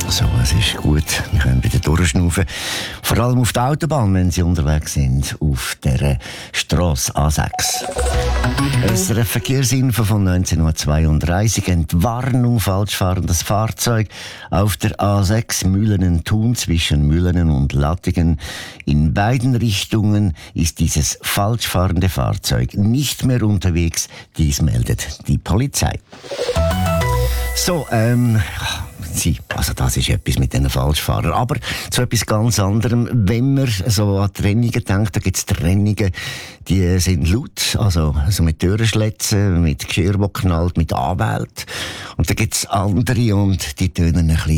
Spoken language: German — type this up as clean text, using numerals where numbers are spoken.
So, es ist gut. Wir können wieder durchschnaufen. Vor allem auf der Autobahn, wenn Sie unterwegs sind, auf der Strasse A6. Unsere Verkehrsinfo von 1932. Entwarnung falschfahrendes Fahrzeug auf der A6 Mühlenen-Thun zwischen Mühlenen und Lattingen. In beiden Richtungen ist dieses falschfahrende Fahrzeug nicht mehr unterwegs. Dies meldet die Polizei. So, also das ist etwas mit diesen Falschfahrern. Aber zu etwas ganz anderem. Wenn man so an Trennungen denkt, da gibt es Trennungen, die sind laut, also mit Türenschlitzen, mit Geschirr, das knallt, mit Anwälten. Und da gibt es andere und die tönen ein bisschen